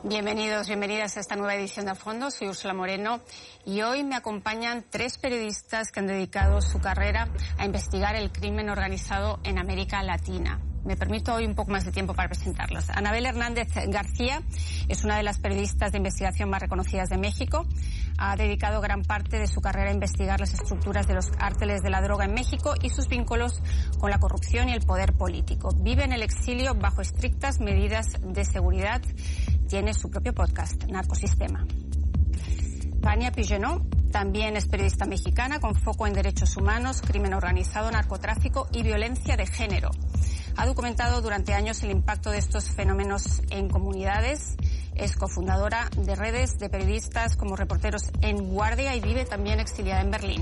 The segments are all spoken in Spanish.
Bienvenidos, bienvenidas a esta nueva edición de A Fondo. Soy Úrsula Moreno y hoy me acompañan 3 periodistas que han dedicado su carrera a investigar el crimen organizado en América Latina. Me permito hoy un poco más de tiempo para presentarlos. Anabel Hernández García es una de las periodistas de investigación más reconocidas de México. Ha dedicado gran parte de su carrera a investigar las estructuras de los cárteles de la droga en México y sus vínculos con la corrupción y el poder político. Vive en el exilio bajo estrictas medidas de seguridad. Tiene su propio podcast, Narcosistema. Vania Pigenot también es periodista mexicana con foco en derechos humanos, crimen organizado, narcotráfico y violencia de género. Ha documentado durante años el impacto de estos fenómenos en comunidades. Es cofundadora de redes de periodistas como Reporteros en Guardia y vive también exiliada en Berlín.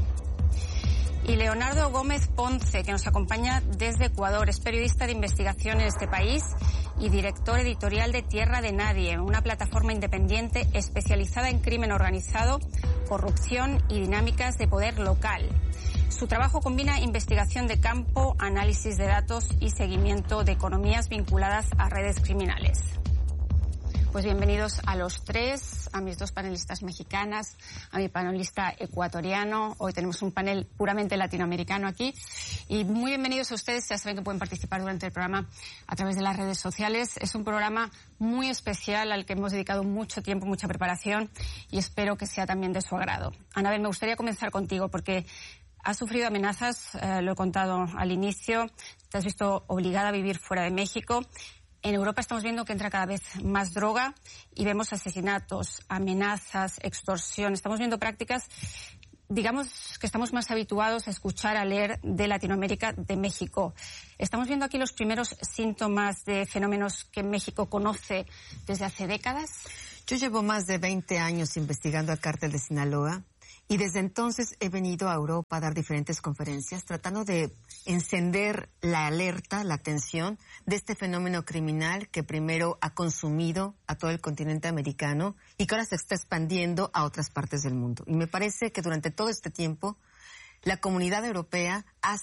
Y Leonardo Gómez Ponce, que nos acompaña desde Ecuador, es periodista de investigación en este país y director editorial de Tierra de Nadie, una plataforma independiente especializada en crimen organizado, corrupción y dinámicas de poder local. Su trabajo combina investigación de campo, análisis de datos y seguimiento de economías vinculadas a redes criminales. Pues bienvenidos a los 3, a mis 2 panelistas mexicanas, a mi panelista ecuatoriano. Hoy tenemos un panel puramente latinoamericano aquí. Y muy bienvenidos a ustedes. Ya saben que pueden participar durante el programa a través de las redes sociales. Es un programa muy especial al que hemos dedicado mucho tiempo, mucha preparación y espero que sea también de su agrado. Anabel, me gustaría comenzar contigo porque has sufrido amenazas, lo he contado al inicio, te has visto obligada a vivir fuera de México. En Europa estamos viendo que entra cada vez más droga y vemos asesinatos, amenazas, extorsión. Estamos viendo prácticas, digamos, que estamos más habituados a escuchar, a leer de Latinoamérica, de México. Estamos viendo aquí los primeros síntomas de fenómenos que México conoce desde hace décadas. Yo llevo más de 20 años investigando al cártel de Sinaloa. Y desde entonces he venido a Europa a dar diferentes conferencias tratando de encender la alerta, la atención de este fenómeno criminal que primero ha consumido a todo el continente americano y que ahora se está expandiendo a otras partes del mundo. Y me parece que durante todo este tiempo la comunidad europea ha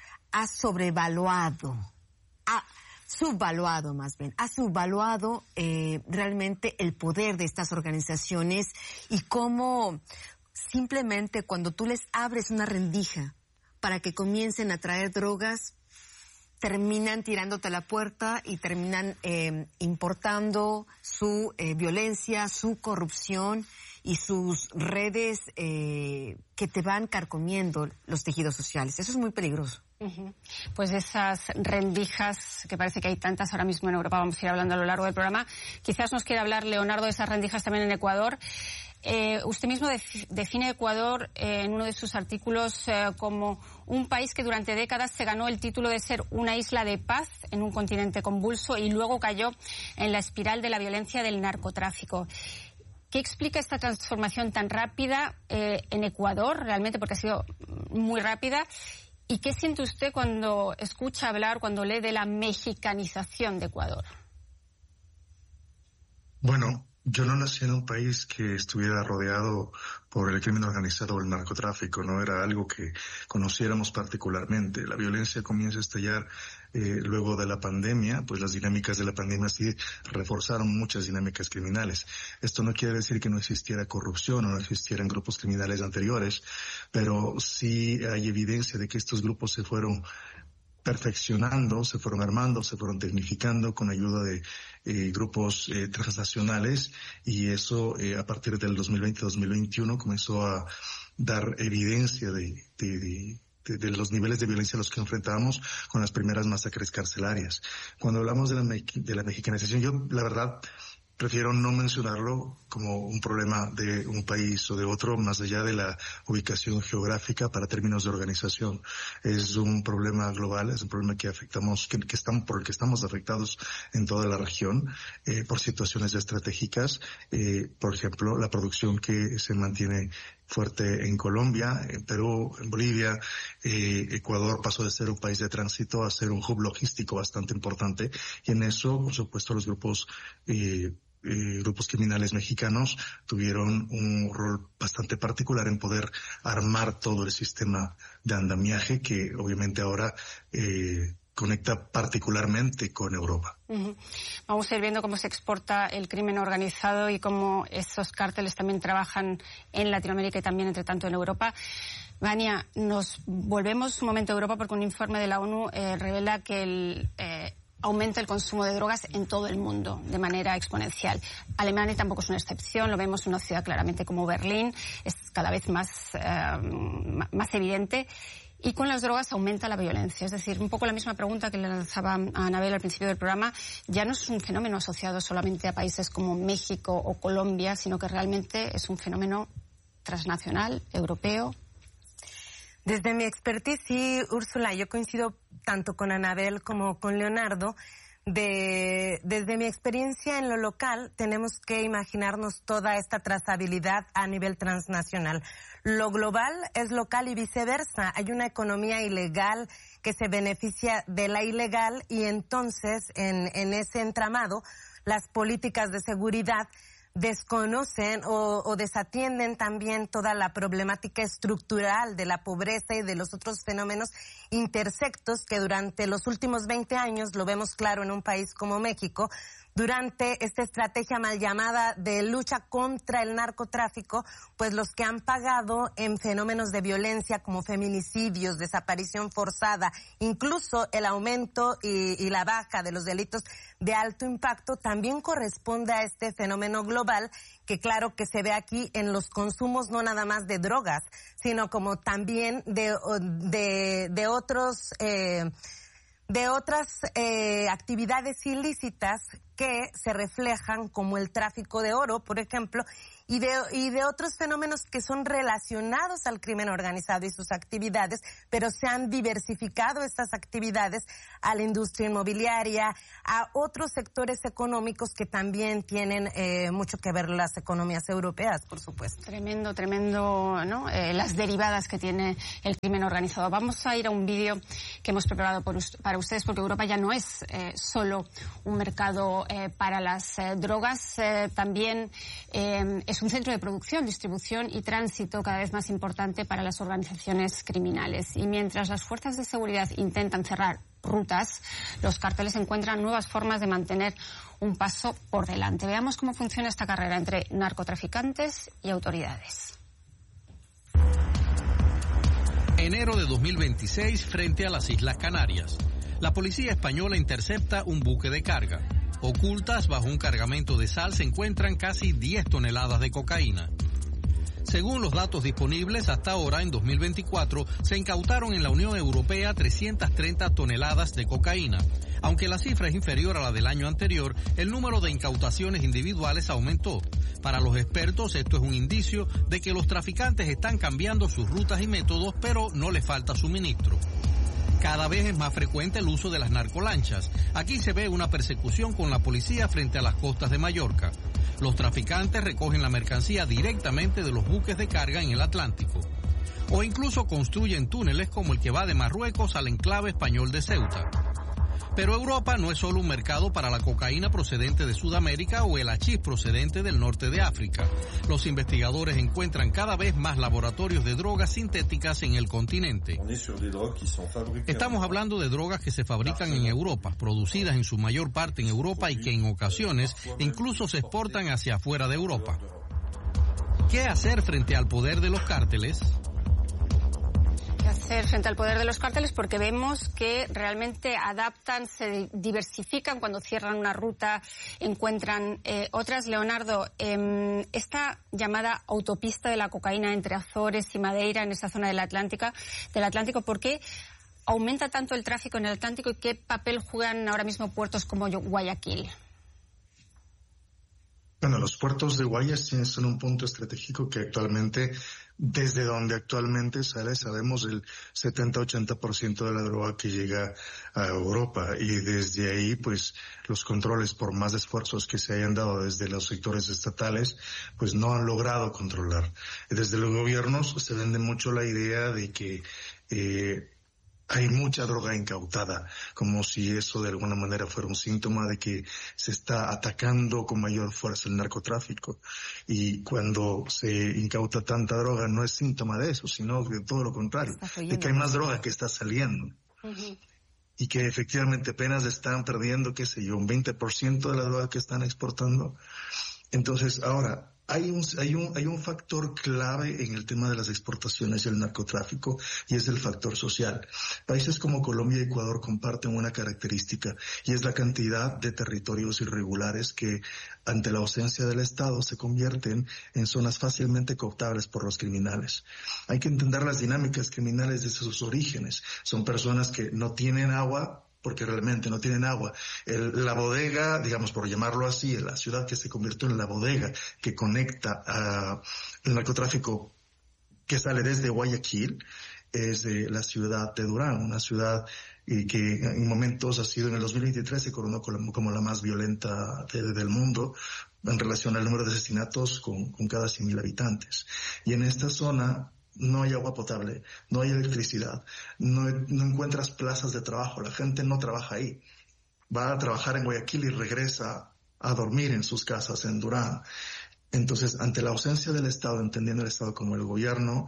subvaluado realmente el poder de estas organizaciones y cómo simplemente cuando tú les abres una rendija para que comiencen a traer drogas, terminan tirándote a la puerta y terminan importando su violencia, su corrupción y sus redes que te van carcomiendo los tejidos sociales. Eso es muy peligroso. Pues esas rendijas, que parece que hay tantas ahora mismo en Europa, vamos a ir hablando a lo largo del programa. Quizás nos quiera hablar, Leonardo, de esas rendijas también en Ecuador. Usted mismo define Ecuador en uno de sus artículos como un país que durante décadas se ganó el título de ser una isla de paz en un continente convulso y luego cayó en la espiral de la violencia del narcotráfico. ¿Qué explica esta transformación tan rápida en Ecuador, realmente, porque ha sido muy rápida? ¿Y qué siente usted cuando escucha hablar, cuando lee de la mexicanización de Ecuador? Bueno, yo no nací en un país que estuviera rodeado por el crimen organizado o el narcotráfico, no era algo que conociéramos particularmente. La violencia comienza a estallar luego de la pandemia, pues las dinámicas de la pandemia sí reforzaron muchas dinámicas criminales. Esto no quiere decir que no existiera corrupción o no existieran grupos criminales anteriores, pero sí hay evidencia de que estos grupos se fueron perfeccionando, se fueron armando, se fueron tecnificando con ayuda de grupos transnacionales y eso a partir del 2020-2021 comenzó a dar evidencia de los niveles de violencia a los que enfrentábamos con las primeras masacres carcelarias. Cuando hablamos de la mexicanización, yo la verdad prefiero no mencionarlo como un problema de un país o de otro, más allá de la ubicación geográfica para términos de organización. Es un problema global, es un problema que por el que estamos afectados en toda la región, por situaciones estratégicas, por ejemplo, la producción que se mantiene fuerte en Colombia, en Perú, en Bolivia. Ecuador pasó de ser un país de tránsito a ser un hub logístico bastante importante, y en eso, por supuesto, los grupos criminales mexicanos tuvieron un rol bastante particular en poder armar todo el sistema de andamiaje que obviamente ahora conecta particularmente con Europa. Vamos a ir viendo cómo se exporta el crimen organizado y cómo esos cárteles también trabajan en Latinoamérica y también, entre tanto, en Europa. Vania, nos volvemos un momento a Europa porque un informe de la ONU revela que aumenta el consumo de drogas en todo el mundo de manera exponencial. Alemania tampoco es una excepción, lo vemos en una ciudad claramente como Berlín, es cada vez más evidente. Y con las drogas aumenta la violencia. Es decir, un poco la misma pregunta que le lanzaba a Anabel al principio del programa. Ya no es un fenómeno asociado solamente a países como México o Colombia, sino que realmente es un fenómeno transnacional, europeo. Desde mi expertise, sí, Úrsula, yo coincido tanto con Anabel como con Leonardo. Desde mi experiencia en lo local, tenemos que imaginarnos toda esta trazabilidad a nivel transnacional. Lo global es local y viceversa. Hay una economía ilegal que se beneficia de la ilegal y entonces en ese entramado las políticas de seguridad desconocen o desatienden también toda la problemática estructural de la pobreza y de los otros fenómenos intersectos que durante los últimos 20 años, lo vemos claro en un país como México, durante esta estrategia mal llamada de lucha contra el narcotráfico, pues los que han pagado en fenómenos de violencia como feminicidios, desaparición forzada, incluso el aumento y la baja de los delitos de alto impacto, también corresponde a este fenómeno global que claro que se ve aquí en los consumos no nada más de drogas, sino como también de otras actividades ilícitas que se reflejan como el tráfico de oro, por ejemplo, y de otros fenómenos que son relacionados al crimen organizado y sus actividades, pero se han diversificado estas actividades a la industria inmobiliaria, a otros sectores económicos que también tienen mucho que ver las economías europeas, por supuesto. Tremendo, ¿no? Las derivadas que tiene el crimen organizado. Vamos a ir a un vídeo que hemos preparado para ustedes, porque Europa ya no es solo un mercado para las drogas, también es un centro de producción, distribución y tránsito cada vez más importante para las organizaciones criminales. Y mientras las fuerzas de seguridad intentan cerrar rutas, los cárteles encuentran nuevas formas de mantener un paso por delante. Veamos cómo funciona esta carrera entre narcotraficantes y autoridades. Enero de 2026, frente a las Islas Canarias. La policía española intercepta un buque de carga. Ocultas bajo un cargamento de sal se encuentran casi 10 toneladas de cocaína. Según los datos disponibles, hasta ahora, en 2024, se incautaron en la Unión Europea 330 toneladas de cocaína. Aunque la cifra es inferior a la del año anterior, el número de incautaciones individuales aumentó. Para los expertos, esto es un indicio de que los traficantes están cambiando sus rutas y métodos, pero no les falta suministro. Cada vez es más frecuente el uso de las narcolanchas. Aquí se ve una persecución con la policía frente a las costas de Mallorca. Los traficantes recogen la mercancía directamente de los buques de carga en el Atlántico. O incluso construyen túneles como el que va de Marruecos al enclave español de Ceuta. Pero Europa no es solo un mercado para la cocaína procedente de Sudamérica o el hachís procedente del norte de África. Los investigadores encuentran cada vez más laboratorios de drogas sintéticas en el continente. Estamos hablando de drogas que se fabrican en Europa, producidas en su mayor parte en Europa y que en ocasiones incluso se exportan hacia afuera de Europa. ¿Qué hacer frente al poder de los cárteles? Hacer frente al poder de los cárteles, porque vemos que realmente adaptan, se diversifican cuando cierran una ruta, encuentran otras. Leonardo, esta llamada autopista de la cocaína entre Azores y Madeira, en esa zona del Atlántico, ¿por qué aumenta tanto el tráfico en el Atlántico y qué papel juegan ahora mismo puertos como Guayaquil? Bueno, los puertos de Guayas son un punto estratégico que actualmente, desde donde actualmente sale, sabemos el 70-80% de la droga que llega a Europa, y desde ahí, pues, los controles, por más esfuerzos que se hayan dado desde los sectores estatales, pues no han logrado controlar. Desde los gobiernos se vende mucho la idea de que hay mucha droga incautada, como si eso de alguna manera fuera un síntoma de que se está atacando con mayor fuerza el narcotráfico. Y cuando se incauta tanta droga no es síntoma de eso, sino de todo lo contrario, de que hay más droga que está saliendo. Uh-huh. y que efectivamente apenas están perdiendo, qué sé yo, un 20% de la droga que están exportando. Entonces, ahora, hay un factor clave en el tema de las exportaciones y el narcotráfico, y es el factor social. Países como Colombia y Ecuador comparten una característica, y es la cantidad de territorios irregulares que, ante la ausencia del Estado, se convierten en zonas fácilmente cooptables por los criminales. Hay que entender las dinámicas criminales desde sus orígenes. Son personas que no tienen agua, porque realmente no tienen agua. La bodega, digamos, por llamarlo así, la ciudad que se convirtió en la bodega que conecta el narcotráfico que sale desde Guayaquil, es la ciudad de Durán, una ciudad que en momentos ha sido, en el 2023 se coronó como la más violenta del mundo en relación al número de asesinatos con cada 100.000 habitantes. Y en esta zona no hay agua potable, no hay electricidad, no encuentras plazas de trabajo, la gente no trabaja ahí. Va a trabajar en Guayaquil y regresa a dormir en sus casas en Durán. Entonces, ante la ausencia del Estado, entendiendo el Estado como el gobierno,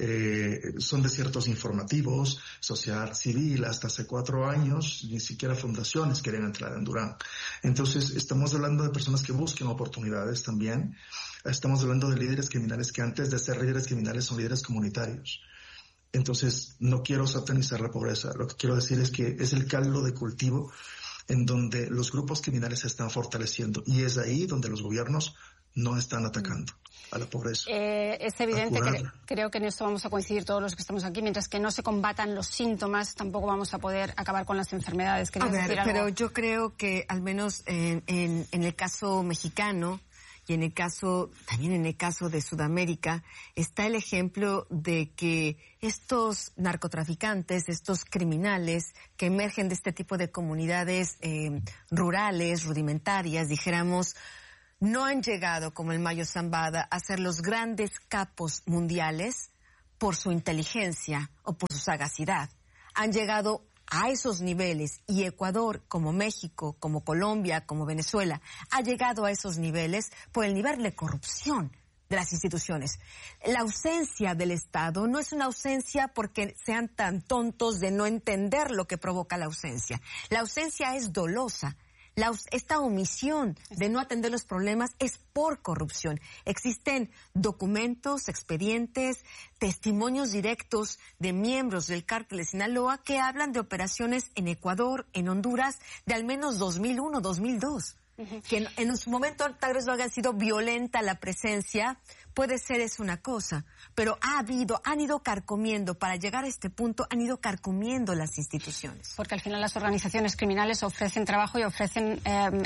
son desiertos informativos, sociedad civil. Hasta hace 4 años, ni siquiera fundaciones querían entrar en Durán. Entonces, estamos hablando de personas que buscan oportunidades también. Estamos hablando de líderes criminales que antes de ser líderes criminales son líderes comunitarios. Entonces, no quiero satanizar la pobreza. Lo que quiero decir es que es el caldo de cultivo en donde los grupos criminales se están fortaleciendo, y es ahí donde los gobiernos no están atacando a la pobreza. Es evidente, creo que en esto vamos a coincidir todos los que estamos aquí. Mientras que no se combatan los síntomas, tampoco vamos a poder acabar con las enfermedades. Pero yo creo que al menos en el caso mexicano y también en el caso de Sudamérica, está el ejemplo de que estos narcotraficantes, estos criminales que emergen de este tipo de comunidades rurales, rudimentarias, dijéramos, no han llegado, como el Mayo Zambada, a ser los grandes capos mundiales por su inteligencia o por su sagacidad. Han llegado a esos niveles, y Ecuador, como México, como Colombia, como Venezuela, ha llegado a esos niveles por el nivel de corrupción de las instituciones. La ausencia del Estado no es una ausencia porque sean tan tontos de no entender lo que provoca la ausencia. La ausencia es dolosa. Esta omisión de no atender los problemas es por corrupción. Existen documentos, expedientes, testimonios directos de miembros del cártel de Sinaloa que hablan de operaciones en Ecuador, en Honduras, de al menos 2001, 2002. Que en su momento tal vez no haya sido violenta la presencia, puede ser es una cosa, pero han ido carcomiendo, para llegar a este punto, han ido carcomiendo las instituciones. Porque al final las organizaciones criminales ofrecen trabajo y ofrecen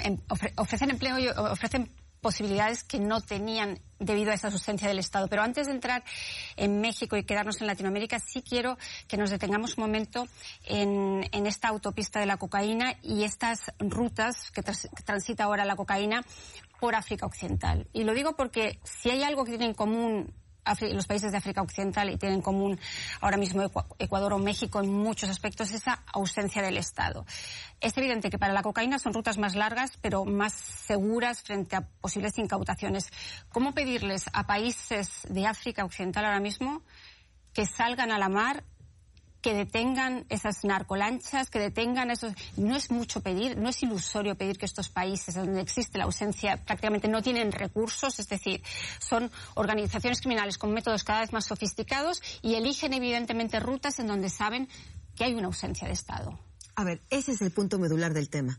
empleo y ofrecen posibilidades que no tenían debido a esa ausencia del Estado. Pero antes de entrar en México y quedarnos en Latinoamérica, sí quiero que nos detengamos un momento en esta autopista de la cocaína y estas rutas que transita ahora la cocaína por África Occidental. Y lo digo porque si hay algo que tienen en común los países de África Occidental y tienen en común ahora mismo Ecuador o México en muchos aspectos, esa ausencia del Estado. Es evidente que para la cocaína son rutas más largas, pero más seguras frente a posibles incautaciones. ¿Cómo pedirles a países de África Occidental ahora mismo que salgan a la mar, que detengan esas narcolanchas, que detengan esos... No es mucho pedir, no es ilusorio pedir que estos países donde existe la ausencia prácticamente no tienen recursos, es decir, son organizaciones criminales con métodos cada vez más sofisticados y eligen evidentemente rutas en donde saben que hay una ausencia de Estado. A ver, ese es el punto medular del tema.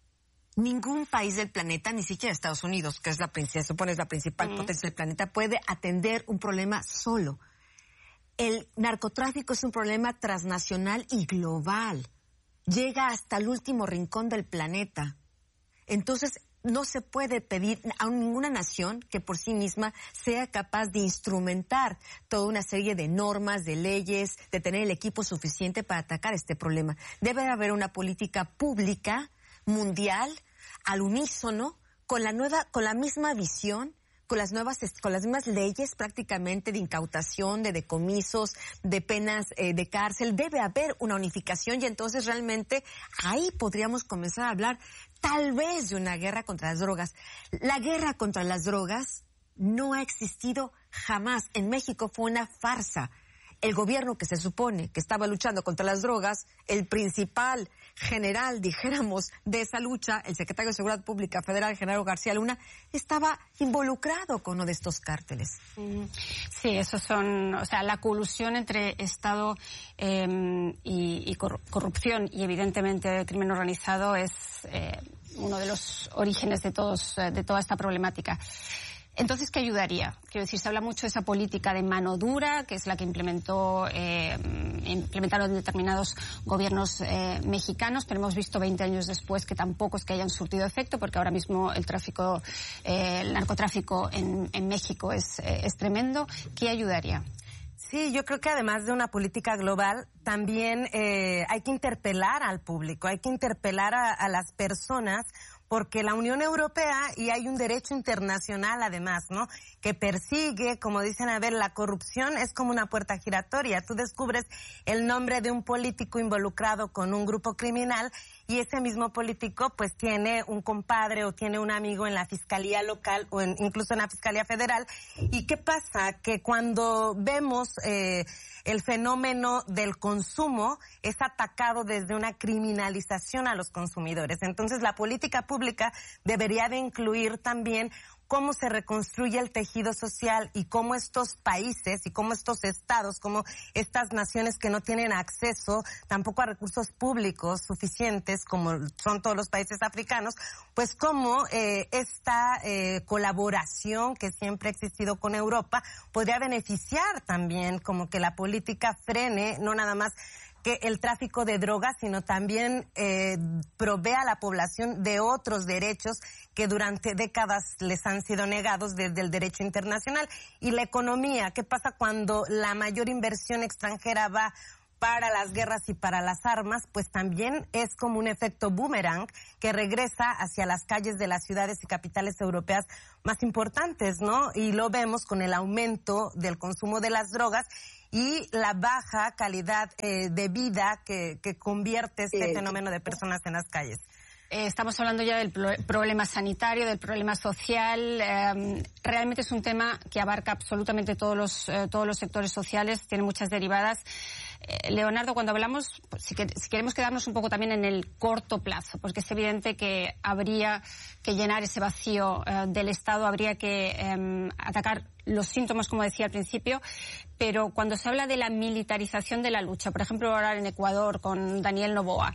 Ningún país del planeta, ni siquiera Estados Unidos, que es la principal potencia del planeta, puede atender un problema solo. El narcotráfico es un problema transnacional y global. Llega hasta el último rincón del planeta. Entonces, no se puede pedir a ninguna nación que por sí misma sea capaz de instrumentar toda una serie de normas, de leyes, de tener el equipo suficiente para atacar este problema. Debe haber una política pública, mundial, al unísono, con la misma visión, con las mismas leyes prácticamente de incautación, de decomisos, de penas de cárcel. Debe haber una unificación y entonces realmente ahí podríamos comenzar a hablar tal vez de una guerra contra las drogas. La guerra contra las drogas no ha existido jamás. En México fue una farsa. el gobierno que se supone que estaba luchando contra las drogas, el principal general, dijéramos, de esa lucha, el secretario de Seguridad Pública Federal, Genaro García Luna, estaba involucrado con uno de estos cárteles. Sí, esos son, o sea, la colusión entre Estado y corrupción y evidentemente crimen organizado es uno de los orígenes de toda esta problemática. Entonces, ¿qué ayudaría? Quiero decir, se habla mucho de esa política de mano dura, que es la que implementaron determinados gobiernos mexicanos, pero hemos visto 20 años después que tampoco es que hayan surtido efecto, porque ahora mismo el narcotráfico en México es tremendo. ¿Qué ayudaría? Sí, yo creo que además de una política global, también hay que interpelar al público, hay que interpelar a las personas, porque la Unión Europea, y hay un derecho internacional además, ¿no?, que persigue, como dicen, a ver, la corrupción es como una puerta giratoria. Tú descubres el nombre de un político involucrado con un grupo criminal y ese mismo político pues tiene un compadre o tiene un amigo en la fiscalía local o incluso en la fiscalía federal. ¿Y qué pasa? Que cuando vemos el fenómeno del consumo es atacado desde una criminalización a los consumidores. Entonces la política pública debería de incluir también cómo se reconstruye el tejido social y cómo estos países y cómo estos estados, como estas naciones que no tienen acceso tampoco a recursos públicos suficientes, como son todos los países africanos, pues cómo esta colaboración que siempre ha existido con Europa podría beneficiar también, como que la política frene, no nada más que el tráfico de drogas, sino también provea a la población de otros derechos que durante décadas les han sido negados desde el derecho internacional. Y la economía, ¿qué pasa cuando la mayor inversión extranjera va para las guerras y para las armas? Pues también es como un efecto boomerang que regresa hacia las calles de las ciudades y capitales europeas más importantes, ¿no? Y lo vemos con el aumento del consumo de las drogas y la baja calidad de vida que convierte este fenómeno de personas en las calles. Estamos hablando ya del problema sanitario, del problema social. Realmente es un tema que abarca absolutamente todos los sectores sociales, tiene muchas derivadas. Leonardo, cuando hablamos, pues, si queremos quedarnos un poco también en el corto plazo, porque es evidente que habría que llenar ese vacío del Estado, habría que atacar los síntomas, como decía al principio, pero cuando se habla de la militarización de la lucha, por ejemplo ahora en Ecuador con Daniel Noboa,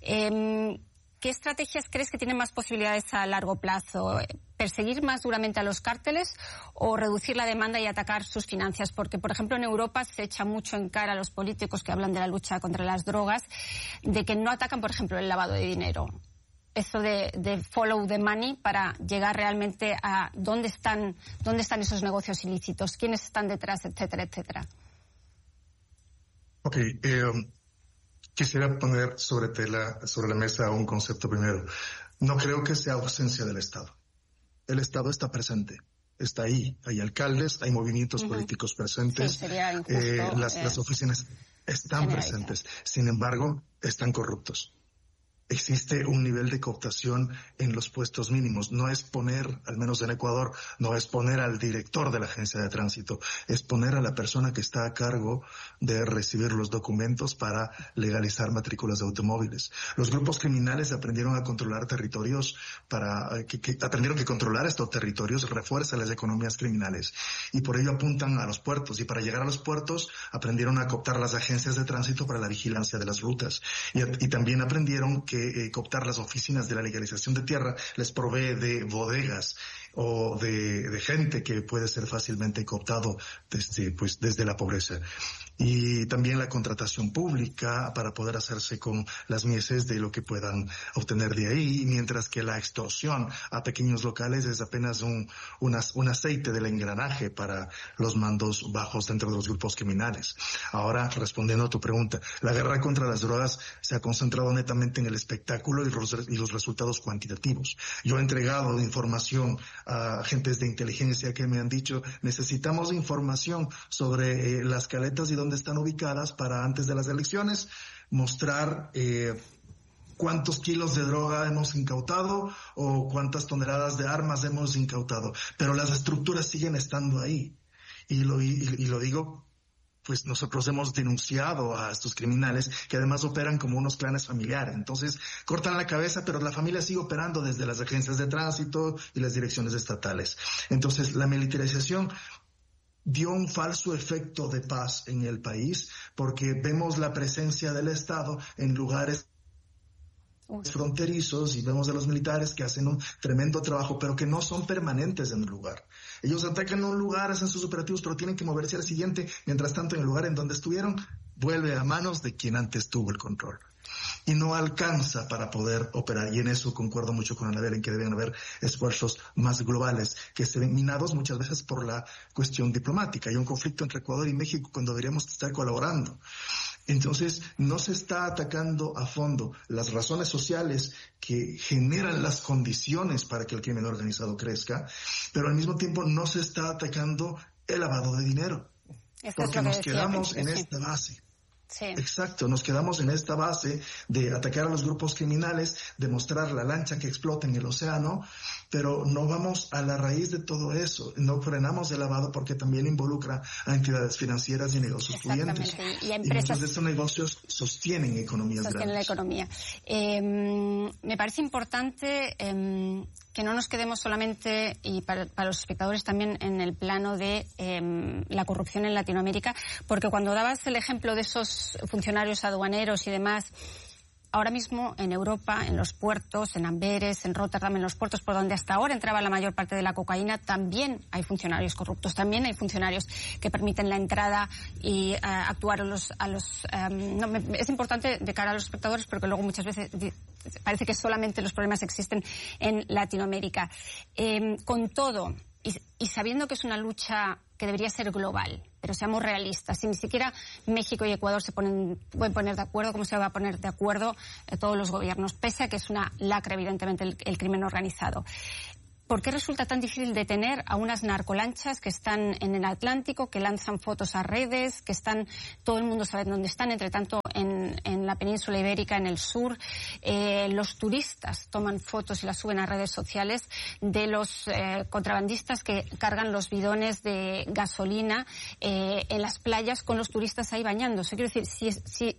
¿qué estrategias crees que tienen más posibilidades a largo plazo? ¿Perseguir más duramente a los cárteles o reducir la demanda y atacar sus finanzas? Porque, por ejemplo, en Europa se echa mucho en cara a los políticos que hablan de la lucha contra las drogas, de que no atacan, por ejemplo, el lavado de dinero. Eso de follow the money para llegar realmente a dónde están esos negocios ilícitos, quiénes están detrás, etcétera, etcétera. Ok, quisiera poner sobre la mesa un concepto primero. No creo que sea ausencia del Estado. El Estado está presente, está ahí. Hay alcaldes, hay movimientos políticos presentes. Sí, sería injusto, las oficinas están presentes. Sin embargo, están corruptos. Existe un nivel de cooptación en los puestos mínimos. No es poner, al menos en Ecuador, no es poner al director de la agencia de tránsito, es poner a la persona que está a cargo de recibir los documentos para legalizar matrículas de automóviles. Los grupos criminales aprendieron a controlar territorios aprendieron que controlar estos territorios refuerza las economías criminales y por ello apuntan a los puertos, y para llegar a los puertos aprendieron a cooptar las agencias de tránsito para la vigilancia de las rutas y también aprendieron que cooptar las oficinas de la legalización de tierra les provee de bodegas o de gente que puede ser fácilmente cooptado desde la pobreza. Y también la contratación pública para poder hacerse con las mieses de lo que puedan obtener de ahí, mientras que la extorsión a pequeños locales es apenas un aceite del engranaje para los mandos bajos dentro de los grupos criminales. Ahora, respondiendo a tu pregunta, la guerra contra las drogas se ha concentrado netamente en el espectáculo y los resultados cuantitativos. Yo he entregado información a agentes de inteligencia que me han dicho, necesitamos información sobre las caletas y dónde están ubicadas para antes de las elecciones mostrar cuántos kilos de droga hemos incautado o cuántas toneladas de armas hemos incautado, pero las estructuras siguen estando ahí y lo digo pues nosotros hemos denunciado a estos criminales que además operan como unos clanes familiares. Entonces cortan la cabeza, pero la familia sigue operando desde las agencias de tránsito y las direcciones estatales. Entonces la militarización dio un falso efecto de paz en el país porque vemos la presencia del Estado en lugares fronterizos y vemos a los militares que hacen un tremendo trabajo, pero que no son permanentes en un lugar. Ellos atacan un lugar, hacen sus operativos, pero tienen que moverse al siguiente. Mientras tanto, en el lugar en donde estuvieron, vuelve a manos de quien antes tuvo el control. Y no alcanza para poder operar. Y en eso concuerdo mucho con Anabel, en que deben haber esfuerzos más globales, que se ven minados muchas veces por la cuestión diplomática. Hay un conflicto entre Ecuador y México cuando deberíamos estar colaborando. Entonces, no se está atacando a fondo las razones sociales que generan las condiciones para que el crimen organizado crezca, pero al mismo tiempo no se está atacando el lavado de dinero. Porque nos quedamos en esta base. Sí. Exacto, nos quedamos en esta base de atacar a los grupos criminales, de mostrar la lancha que explota en el océano, pero no vamos a la raíz de todo eso, no frenamos el lavado porque también involucra a entidades financieras y negocios pudientes. Y a empresas, muchos de estos negocios sostienen economías grandes. La economía. Me parece importante que no nos quedemos solamente, y para los espectadores también, en el plano de la corrupción en Latinoamérica, porque cuando dabas el ejemplo de esos funcionarios aduaneros y demás, ahora mismo en Europa, en los puertos, en Amberes, en Rotterdam, en los puertos por donde hasta ahora entraba la mayor parte de la cocaína, también hay funcionarios corruptos, también hay funcionarios que permiten la entrada y actuar es importante de cara a los espectadores porque luego muchas veces parece que solamente los problemas existen en Latinoamérica. Con todo, y sabiendo que es una lucha que debería ser global, pero seamos realistas, si ni siquiera México y Ecuador se pueden poner de acuerdo, ¿cómo se va a poner de acuerdo todos los gobiernos? Pese a que es una lacra, evidentemente, el crimen organizado. ¿Por qué resulta tan difícil detener a unas narcolanchas que están en el Atlántico, que lanzan fotos a redes, que están, todo el mundo sabe dónde están, entre tanto en la península ibérica, en el sur? Los turistas toman fotos y las suben a redes sociales de los contrabandistas que cargan los bidones de gasolina en las playas con los turistas ahí bañándose. Quiero decir,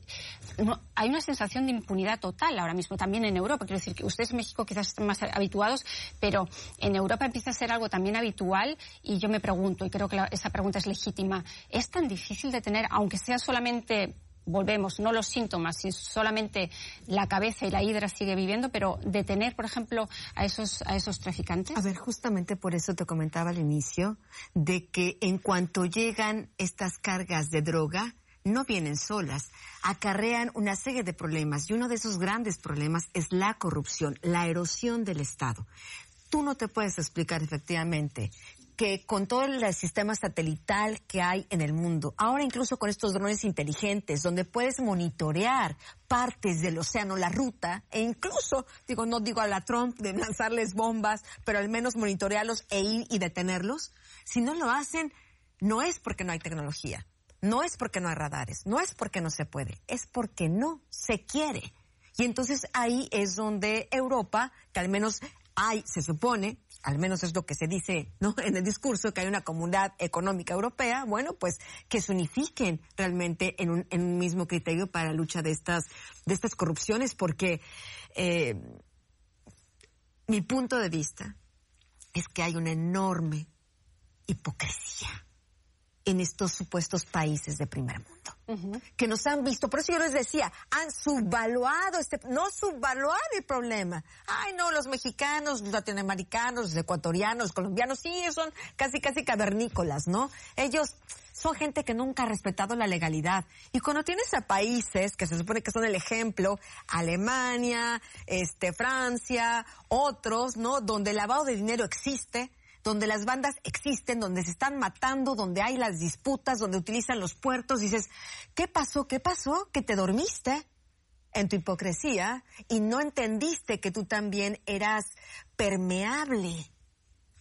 hay una sensación de impunidad total ahora mismo también en Europa. Quiero decir que ustedes en México quizás estén más habituados, pero en Europa empieza a ser algo también habitual y yo me pregunto, y creo que esa pregunta es legítima, ¿es tan difícil de tener, aunque sea solamente, volvemos, no los síntomas, sino solamente la cabeza y la hidra sigue viviendo, pero detener, por ejemplo, a esos traficantes? A ver, justamente por eso te comentaba al inicio, de que en cuanto llegan estas cargas de droga, no vienen solas, acarrean una serie de problemas y uno de esos grandes problemas es la corrupción, la erosión del Estado. Tú no te puedes explicar efectivamente que con todo el sistema satelital que hay en el mundo, ahora incluso con estos drones inteligentes, donde puedes monitorear partes del océano, la ruta, e incluso, no digo a la Trump de lanzarles bombas, pero al menos monitorearlos e ir y detenerlos, si no lo hacen, no es porque no hay tecnología, no es porque no hay radares, no es porque no se puede, es porque no se quiere. Y entonces ahí es donde Europa, que al menos se supone, al menos es lo que se dice, ¿no?, en el discurso, que hay una comunidad económica europea, bueno, pues que se unifiquen realmente en un mismo criterio para la lucha de estas corrupciones, porque mi punto de vista es que hay una enorme hipocresía en estos supuestos países de primer mundo, que nos han visto, por eso yo les decía, han subvaluado no subvaluar el problema. Ay, no, los mexicanos, los latinoamericanos, los ecuatorianos, los colombianos, sí, son casi cavernícolas, ¿no? Ellos son gente que nunca ha respetado la legalidad. Y cuando tienes a países que se supone que son el ejemplo, Alemania, Francia, otros, ¿no?, donde el lavado de dinero existe, donde las bandas existen, donde se están matando, donde hay las disputas, donde utilizan los puertos, dices, ¿qué pasó? ¿Qué pasó? Que te dormiste en tu hipocresía y no entendiste que tú también eras permeable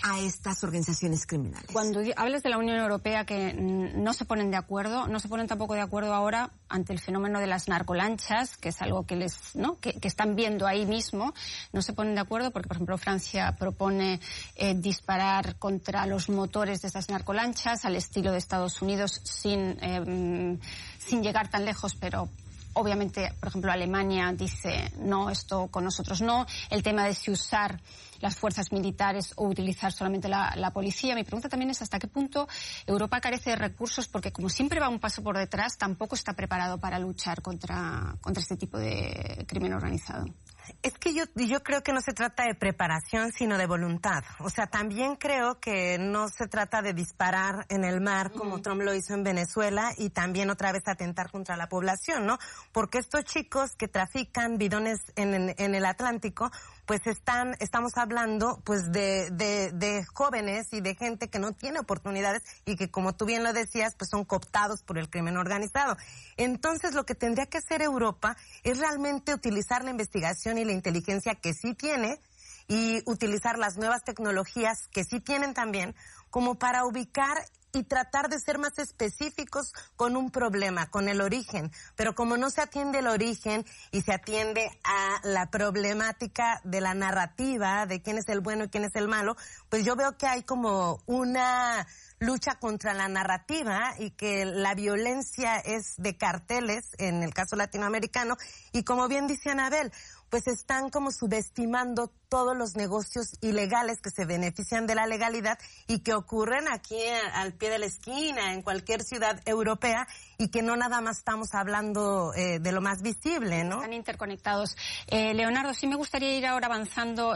a estas organizaciones criminales. Cuando hablas de la Unión Europea que no se ponen de acuerdo, no se ponen tampoco de acuerdo ahora ante el fenómeno de las narcolanchas, que es algo que que están viendo ahí mismo, no se ponen de acuerdo porque, por ejemplo, Francia propone disparar contra los motores de estas narcolanchas al estilo de Estados Unidos sin llegar tan lejos, pero obviamente, por ejemplo, Alemania dice no, esto con nosotros no. El tema de si usar las fuerzas militares o utilizar solamente la policía. Mi pregunta también es hasta qué punto Europa carece de recursos porque, como siempre va un paso por detrás, tampoco está preparado para luchar contra este tipo de crimen organizado. Es que yo creo que no se trata de preparación, sino de voluntad. O sea, también creo que no se trata de disparar en el mar como Trump lo hizo en Venezuela y también otra vez atentar contra la población, ¿no? Porque estos chicos que trafican bidones en el Atlántico, pues estamos hablando pues de jóvenes y de gente que no tiene oportunidades y que, como tú bien lo decías, pues son cooptados por el crimen organizado. Entonces, lo que tendría que hacer Europa es realmente utilizar la investigación y la inteligencia que sí tiene y utilizar las nuevas tecnologías que sí tienen también como para ubicar y tratar de ser más específicos con un problema, con el origen. Pero como no se atiende el origen y se atiende a la problemática de la narrativa, de quién es el bueno y quién es el malo, pues yo veo que hay como una lucha contra la narrativa y que la violencia es de carteles, en el caso latinoamericano, y como bien dice Anabel, pues están como subestimando todos los negocios ilegales que se benefician de la legalidad y que ocurren aquí al pie de la esquina, en cualquier ciudad europea, y que no nada más estamos hablando de lo más visible, ¿no? Están interconectados. Leonardo, sí me gustaría ir ahora avanzando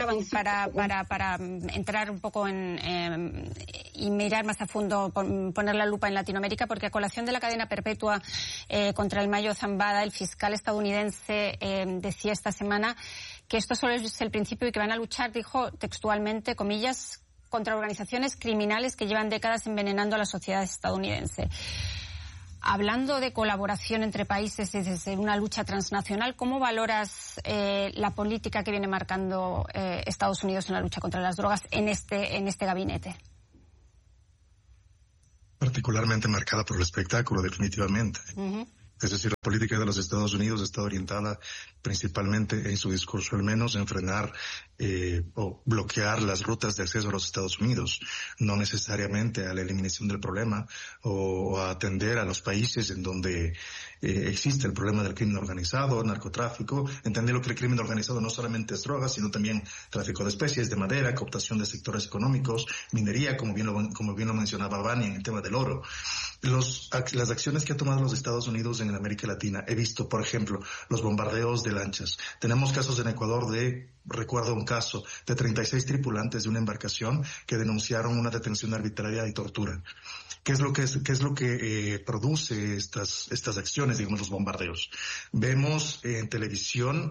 para entrar un poco y mirar más a fondo, poner la lupa en Latinoamérica, porque a colación de la cadena perpetua contra el Mayo Zambada, el fiscal estadounidense decía esta semana que esto solo es el principio y que van a luchar, dijo textualmente, comillas, contra organizaciones criminales que llevan décadas envenenando a la sociedad estadounidense. Hablando de colaboración entre países y desde una lucha transnacional, ¿cómo valoras la política que viene marcando Estados Unidos en la lucha contra las drogas en este gabinete? Particularmente marcada por el espectáculo, definitivamente. Uh-huh. Es decir, la política de los Estados Unidos está orientada principalmente, en su discurso al menos, en frenar o bloquear las rutas de acceso a los Estados Unidos, no necesariamente a la eliminación del problema o a atender a los países en donde existe el problema del crimen organizado, narcotráfico, entendiendo que el crimen organizado no solamente es drogas, sino también tráfico de especies, de madera, cooptación de sectores económicos, minería, como bien lo mencionaba Vani en el tema del oro. Las acciones que ha tomado los Estados Unidos en América Latina, he visto, por ejemplo, los bombardeos de lanchas. Tenemos casos en Ecuador recuerdo un caso de 36 tripulantes de una embarcación que denunciaron una detención arbitraria y tortura. ¿Qué es lo que produce estas acciones, digamos, los bombardeos? Vemos en televisión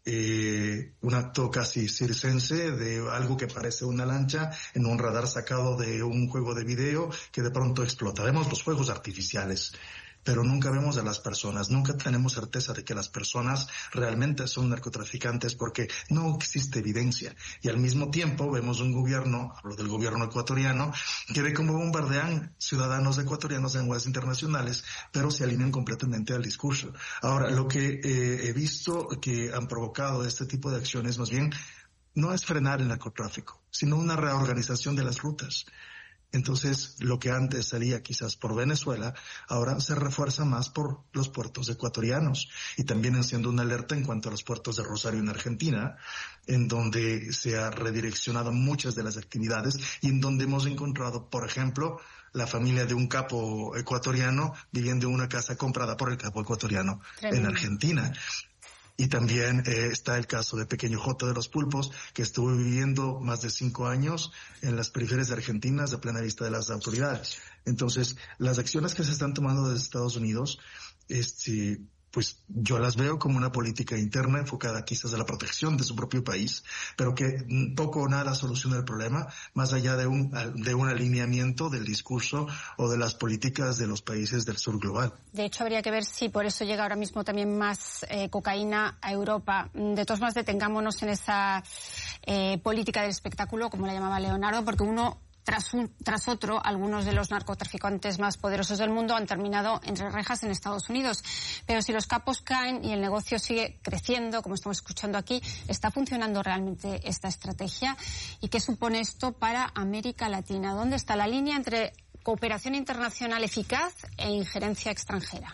un acto casi circense de algo que parece una lancha en un radar sacado de un juego de video que de pronto explota. Vemos los fuegos artificiales, pero nunca vemos a las personas, nunca tenemos certeza de que las personas realmente son narcotraficantes porque no existe evidencia. Y al mismo tiempo vemos un gobierno, hablo del gobierno ecuatoriano, que ve cómo bombardean ciudadanos ecuatorianos en aguas internacionales, pero se alinean completamente al discurso. Ahora, lo que he visto que han provocado este tipo de acciones más bien no es frenar el narcotráfico, sino una reorganización de las rutas. Entonces, lo que antes salía quizás por Venezuela, ahora se refuerza más por los puertos ecuatorianos y también haciendo una alerta en cuanto a los puertos de Rosario en Argentina, en donde se ha redireccionado muchas de las actividades y en donde hemos encontrado, por ejemplo, la familia de un capo ecuatoriano viviendo en una casa comprada por el capo ecuatoriano en Argentina. Y también está el caso de Pequeño J de los Pulpos, que estuvo viviendo más de 5 años en las periferias argentinas a plena vista de las autoridades. Entonces, las acciones que se están tomando desde Estados Unidos pues yo las veo como una política interna enfocada quizás a la protección de su propio país, pero que poco o nada soluciona el problema, más allá de un alineamiento del discurso o de las políticas de los países del sur global. De hecho, habría que ver si por eso llega ahora mismo también más cocaína a Europa. De todos modos, detengámonos en esa política del espectáculo, como la llamaba Leonardo, porque tras otro, algunos de los narcotraficantes más poderosos del mundo han terminado entre rejas en Estados Unidos. Pero si los capos caen y el negocio sigue creciendo, como estamos escuchando aquí, ¿está funcionando realmente esta estrategia? ¿Y qué supone esto para América Latina? ¿Dónde está la línea entre cooperación internacional eficaz e injerencia extranjera?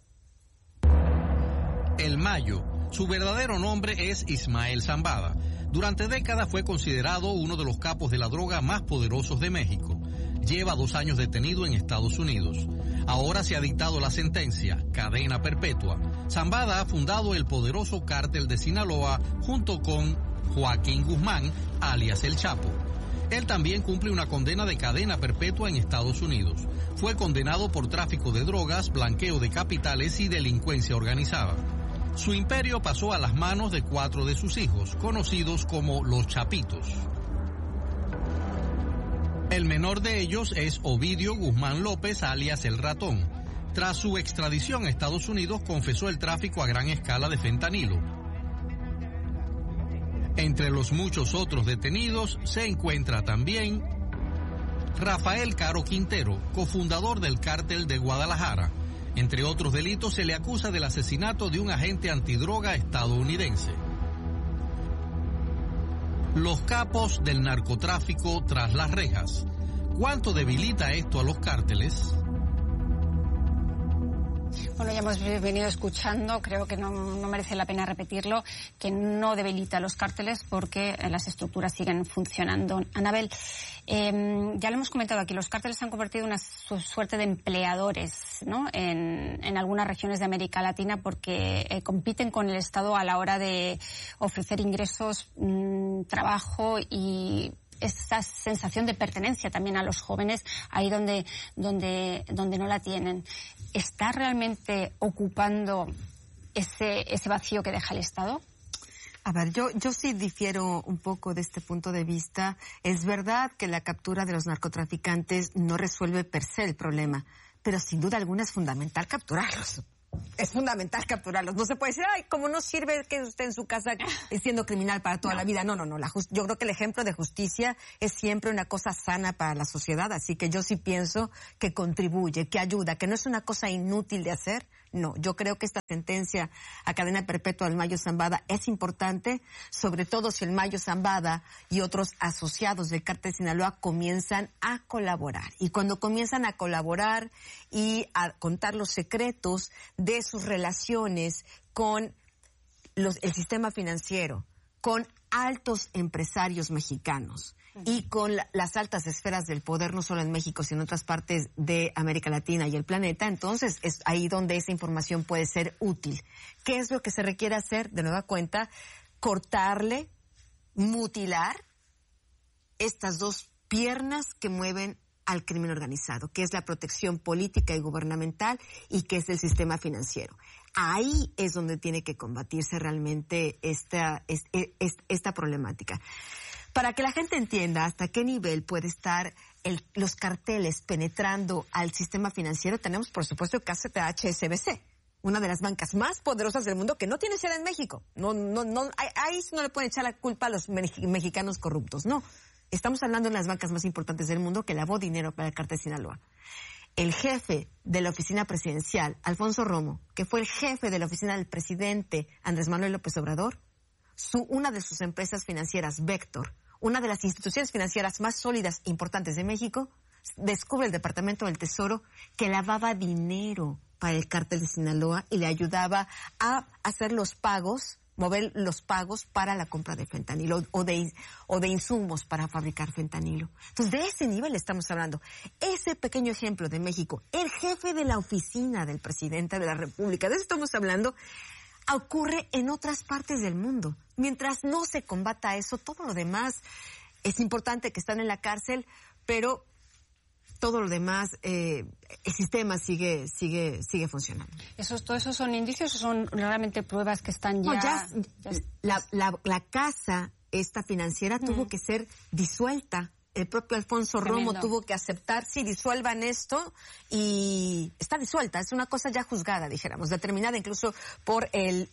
El Mayo. Su verdadero nombre es Ismael Zambada. Durante décadas fue considerado uno de los capos de la droga más poderosos de México. Lleva 2 años detenido en Estados Unidos. Ahora se ha dictado la sentencia, cadena perpetua. Zambada ha fundado el poderoso cártel de Sinaloa junto con Joaquín Guzmán, alias El Chapo. Él también cumple una condena de cadena perpetua en Estados Unidos. Fue condenado por tráfico de drogas, blanqueo de capitales y delincuencia organizada. Su imperio pasó a las manos de 4 de sus hijos, conocidos como los Chapitos. El menor de ellos es Ovidio Guzmán López, alias El Ratón. Tras su extradición a Estados Unidos, confesó el tráfico a gran escala de fentanilo. Entre los muchos otros detenidos se encuentra también Rafael Caro Quintero, cofundador del cártel de Guadalajara. Entre otros delitos, se le acusa del asesinato de un agente antidroga estadounidense. Los capos del narcotráfico tras las rejas. ¿Cuánto debilita esto a los cárteles? Bueno, ya hemos venido escuchando, creo que no merece la pena repetirlo, que no debilita los cárteles porque las estructuras siguen funcionando. Anabel, ya lo hemos comentado aquí, los cárteles se han convertido en una suerte de empleadores, ¿no?, en algunas regiones de América Latina porque compiten con el Estado a la hora de ofrecer ingresos, trabajo y esa sensación de pertenencia también a los jóvenes ahí donde no la tienen. ¿Está realmente ocupando ese vacío que deja el Estado? A ver, yo sí difiero un poco de este punto de vista. Es verdad que la captura de los narcotraficantes no resuelve per se el problema, pero sin duda alguna es fundamental capturarlos. Es fundamental capturarlos. No se puede decir, ay, como no sirve que usted en su casa siendo criminal para toda la vida. No. Yo creo que el ejemplo de justicia es siempre una cosa sana para la sociedad, así que yo sí pienso que contribuye, que ayuda, que no es una cosa inútil de hacer. No, yo creo que esta sentencia a cadena perpetua del Mayo Zambada es importante, sobre todo si el Mayo Zambada y otros asociados del cártel de Sinaloa comienzan a colaborar. Y cuando comienzan a colaborar y a contar los secretos de sus relaciones con el sistema financiero, con altos empresarios mexicanos y con las altas esferas del poder, no solo en México, sino en otras partes de América Latina y el planeta, entonces es ahí donde esa información puede ser útil. ¿Qué es lo que se requiere hacer? De nueva cuenta, cortarle, mutilar estas 2 piernas que mueven al crimen organizado, que es la protección política y gubernamental y que es el sistema financiero. Ahí es donde tiene que combatirse realmente esta problemática. Para que la gente entienda hasta qué nivel puede estar los carteles penetrando al sistema financiero, tenemos por supuesto el caso de HSBC, una de las bancas más poderosas del mundo que no tiene sede en México. Ahí no le pueden echar la culpa a los mexicanos corruptos, no. Estamos hablando de las bancas más importantes del mundo que lavó dinero para el cártel de Sinaloa. El jefe de la oficina presidencial, Alfonso Romo, que fue el jefe de la oficina del presidente Andrés Manuel López Obrador, una de sus empresas financieras, Vector, una de las instituciones financieras más sólidas e importantes de México, descubre el Departamento del Tesoro que lavaba dinero para el cártel de Sinaloa y le ayudaba a hacer los pagos, mover los pagos para la compra de fentanilo o de insumos para fabricar fentanilo. Entonces, de ese nivel estamos hablando. Ese pequeño ejemplo de México, el jefe de la oficina del presidente de la República, de eso estamos hablando, ocurre en otras partes del mundo. Mientras no se combata eso, todo lo demás es importante que están en la cárcel, pero todo lo demás, el sistema sigue funcionando. ¿Todos esos son indicios o son realmente pruebas que están ya? La casa, esta financiera, tuvo que ser disuelta. El propio Alfonso Romo tuvo que aceptar, sí, disuelvan esto, y está disuelta. Es una cosa ya juzgada, dijéramos, determinada incluso por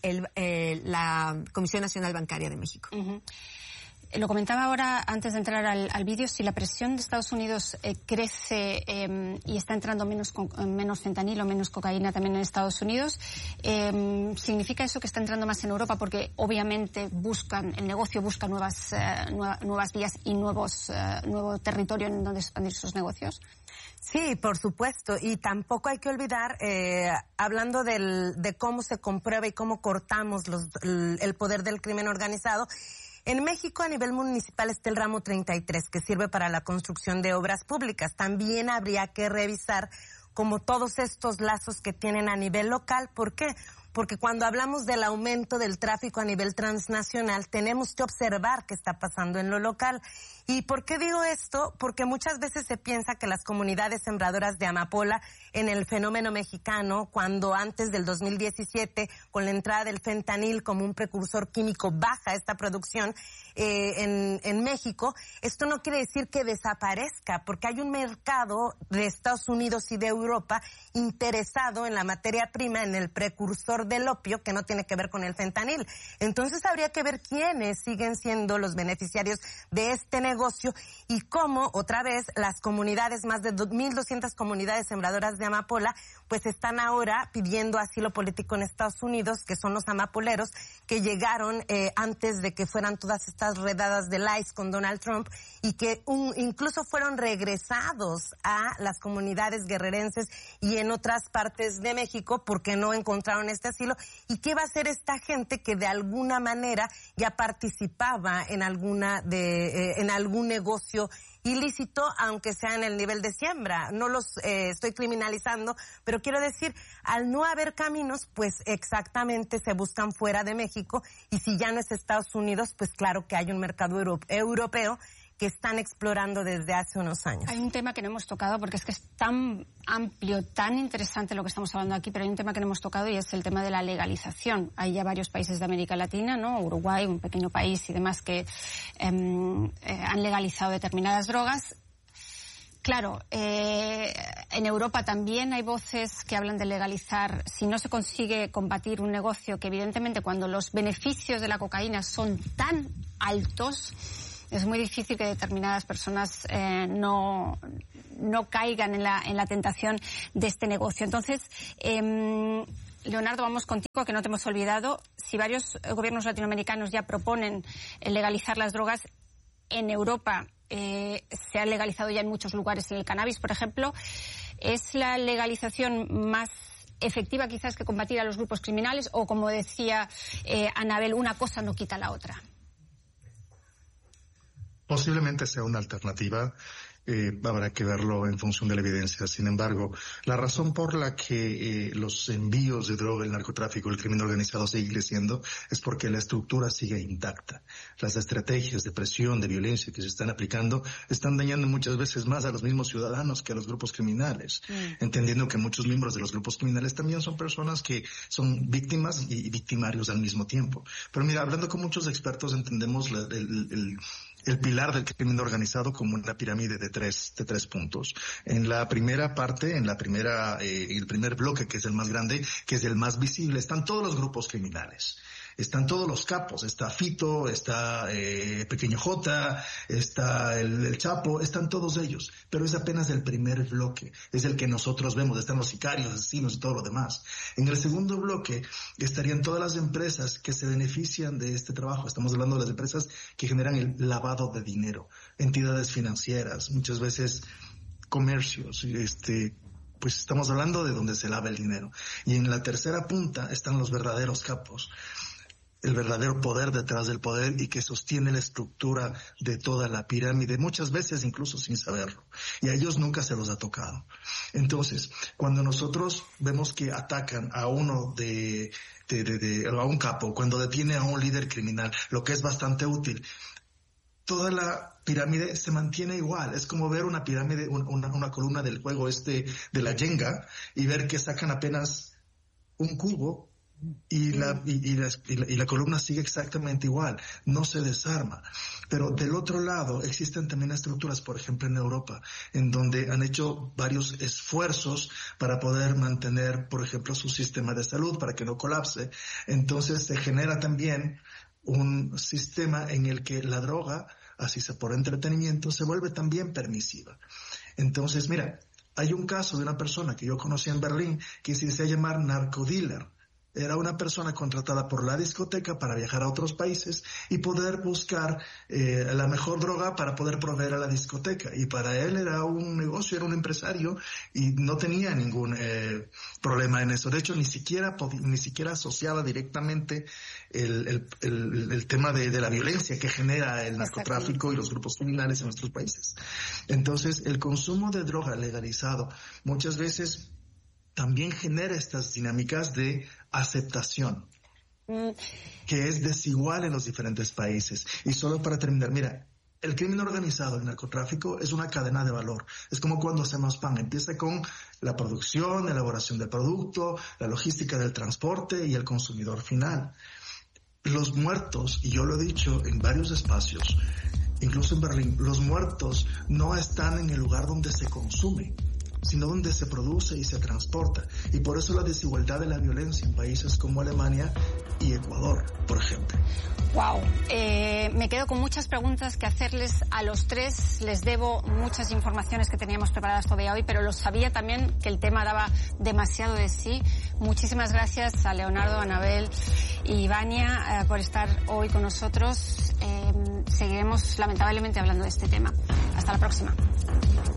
la Comisión Nacional Bancaria de México. Uh-huh. Lo comentaba ahora antes de entrar al vídeo, si la presión de Estados Unidos crece y está entrando menos fentanilo, menos cocaína también en Estados Unidos, ¿significa eso que está entrando más en Europa? Porque obviamente el negocio busca nuevas vías y nuevo territorio en donde expandir sus negocios. Sí, por supuesto, y tampoco hay que olvidar, hablando de cómo se comprueba y cómo cortamos el poder del crimen organizado. En México, a nivel municipal, está el ramo 33, que sirve para la construcción de obras públicas. También habría que revisar como todos estos lazos que tienen a nivel local. ¿Por qué? Porque cuando hablamos del aumento del tráfico a nivel transnacional, tenemos que observar qué está pasando en lo local. ¿Y por qué digo esto? Porque muchas veces se piensa que las comunidades sembradoras de amapola en el fenómeno mexicano, cuando antes del 2017, con la entrada del fentanil como un precursor químico, baja esta producción en México, esto no quiere decir que desaparezca, porque hay un mercado de Estados Unidos y de Europa interesado en la materia prima, en el precursor del opio, que no tiene que ver con el fentanil. Entonces habría que ver quiénes siguen siendo los beneficiarios de este negocio y cómo, otra vez, las comunidades, más de 1,200 comunidades sembradoras de amapola, pues están ahora pidiendo asilo político en Estados Unidos, que son los amapoleros que llegaron antes de que fueran todas estas redadas del ICE con Donald Trump y que incluso fueron regresados a las comunidades guerrerenses y en otras partes de México porque no encontraron este asilo. ¿Y qué va a hacer esta gente que de alguna manera ya participaba en algún negocio ilícito, aunque sea en el nivel de siembra? No los estoy criminalizando, pero quiero decir, al no haber caminos, pues exactamente se buscan fuera de México, y si ya no es Estados Unidos, pues claro que hay un mercado europeo que están explorando desde hace unos años. Hay un tema que no hemos tocado porque es que es tan amplio, tan interesante lo que estamos hablando aquí, pero hay un tema que no hemos tocado y es el tema de la legalización. Hay ya varios países de América Latina, ¿no? Uruguay, un pequeño país y demás, que han legalizado determinadas drogas. Claro, en Europa también hay voces que hablan de legalizar. Si no se consigue combatir un negocio que evidentemente cuando los beneficios de la cocaína son tan altos, es muy difícil que determinadas personas no caigan en la tentación de este negocio. Entonces, Leonardo, vamos contigo, que no te hemos olvidado. Si varios gobiernos latinoamericanos ya proponen legalizar las drogas, en Europa se ha legalizado ya en muchos lugares el cannabis, por ejemplo. ¿Es la legalización más efectiva quizás que combatir a los grupos criminales? O, como decía Anabel, una cosa no quita la otra. Posiblemente sea una alternativa, habrá que verlo en función de la evidencia. Sin embargo, la razón por la que los envíos de droga, el narcotráfico, el crimen organizado sigue creciendo es porque la estructura sigue intacta. Las estrategias de presión, de violencia que se están aplicando están dañando muchas veces más a los mismos ciudadanos que a los grupos criminales, entendiendo que muchos miembros de los grupos criminales también son personas que son víctimas y victimarios al mismo tiempo. Pero mira, hablando con muchos expertos entendemos el pilar del crimen organizado como una pirámide de tres puntos. En la primera parte, el primer bloque, que es el más grande, que es el más visible, están todos los grupos criminales. Están todos los capos, está Fito, está Pequeño J, está el Chapo, están todos ellos. Pero es apenas el primer bloque, es el que nosotros vemos, están los sicarios, asesinos y todo lo demás. En el segundo bloque estarían todas las empresas que se benefician de este trabajo. Estamos hablando de las empresas que generan el lavado de dinero, entidades financieras, muchas veces comercios, pues estamos hablando de donde se lava el dinero. Y en la tercera punta están los verdaderos capos, el verdadero poder detrás del poder y que sostiene la estructura de toda la pirámide, muchas veces incluso sin saberlo. Y a ellos nunca se los ha tocado. Entonces, cuando nosotros vemos que atacan a uno a un capo, cuando detiene a un líder criminal, lo que es bastante útil, toda la pirámide se mantiene igual. Es como ver una pirámide, una columna del juego de la Jenga, y ver que sacan apenas un cubo y la columna sigue exactamente igual, no se desarma. Pero del otro lado existen también estructuras, por ejemplo en Europa, en donde han hecho varios esfuerzos para poder mantener, por ejemplo, su sistema de salud para que no colapse. Entonces se genera también un sistema en el que la droga, así sea por entretenimiento, se vuelve también permisiva. Entonces, mira, hay un caso de una persona que yo conocí en Berlín que se hacía llamar narcodealer. Era una persona contratada por la discoteca para viajar a otros países y poder buscar la mejor droga para poder proveer a la discoteca. Y para él era un negocio, era un empresario y no tenía ningún problema en eso. De hecho, ni siquiera asociaba directamente el tema de la violencia que genera el narcotráfico y los grupos criminales en nuestros países. Entonces, el consumo de droga legalizado muchas veces también genera estas dinámicas de aceptación, que es desigual en los diferentes países. Y solo para terminar, mira, el crimen organizado, el narcotráfico, es una cadena de valor. Es como cuando hacemos pan. Empieza con la producción, la elaboración del producto, la logística del transporte y el consumidor final. Los muertos, y yo lo he dicho en varios espacios, incluso en Berlín, los muertos no están en el lugar donde se consume, sino donde se produce y se transporta. Y por eso la desigualdad de la violencia en países como Alemania y Ecuador, por ejemplo. Wow, me quedo con muchas preguntas que hacerles a los tres. Les debo muchas informaciones que teníamos preparadas todavía hoy, pero lo sabía también que el tema daba demasiado de sí. Muchísimas gracias a Leonardo, Anabel y Vania por estar hoy con nosotros. Seguiremos lamentablemente hablando de este tema. Hasta la próxima.